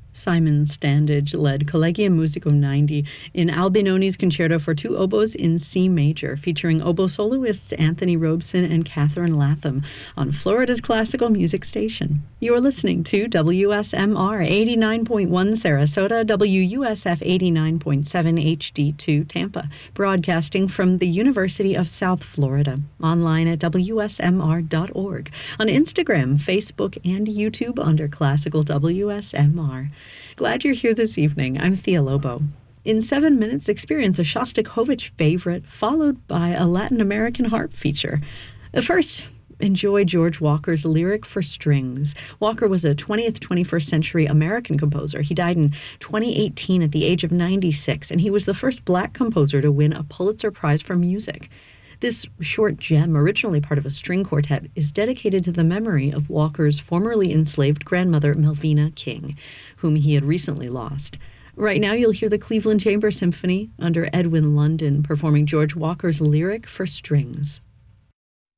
Simon Standage led Collegium Musicum 90 in Albinoni's Concerto for Two Oboes in C major, featuring oboe soloists Anthony Robeson and Catherine Latham on Florida's classical music station. You're listening to WSMR 89.1 Sarasota, WUSF 89.7 HD2 Tampa, broadcasting from the University of South Florida, online at WSMR.org, on Instagram, Facebook, and YouTube under Classical WSMR. Glad you're here this evening. I'm Thea Lobo. In 7 minutes, experience a Shostakovich favorite, followed by a Latin American harp feature. First, enjoy George Walker's Lyric for Strings. Walker was a 20th, 21st century American composer. He died in 2018 at the age of 96, and he was the first Black composer to win a Pulitzer Prize for music. This short gem, originally part of a string quartet, is dedicated to the memory of Walker's formerly enslaved grandmother, Melvina King, whom he had recently lost. Right now, you'll hear the Cleveland Chamber Symphony under Edwin London performing George Walker's Lyric for Strings.